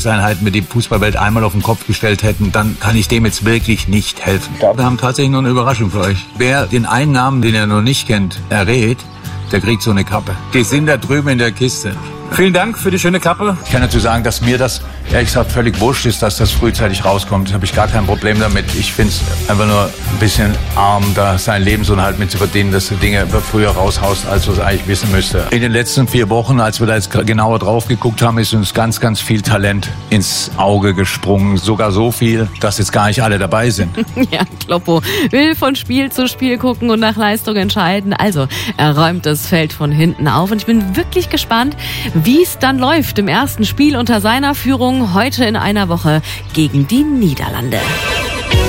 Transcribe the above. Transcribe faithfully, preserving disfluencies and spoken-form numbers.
Trainingseinheiten mir die Fußballwelt einmal auf den Kopf gestellt hätten, dann kann ich dem jetzt wirklich nicht helfen. Wir haben tatsächlich noch eine Überraschung für euch. Wer den einen Namen, den er noch nicht kennt, errät, der kriegt so eine Kappe. Die sind da drüben in der Kiste. Vielen Dank für die schöne Kappe. Ich kann dazu sagen, dass mir das ehrlich gesagt völlig wurscht ist, dass das frühzeitig rauskommt. Da habe ich gar kein Problem damit. Ich finde es einfach nur ein bisschen arm, da seinen Lebensunterhalt mit zu verdienen, dass du Dinge früher raushaust, als du es eigentlich wissen müsste. In den letzten vier Wochen, als wir da jetzt genauer drauf geguckt haben, ist uns ganz, ganz viel Talent ins Auge gesprungen. Sogar so viel, dass jetzt gar nicht alle dabei sind. Ja, Kloppo will von Spiel zu Spiel gucken und nach Leistung entscheiden. Also, er räumt das Feld von hinten auf. Und ich bin wirklich gespannt, wie es dann läuft im ersten Spiel unter seiner Führung heute in einer Woche gegen die Niederlande.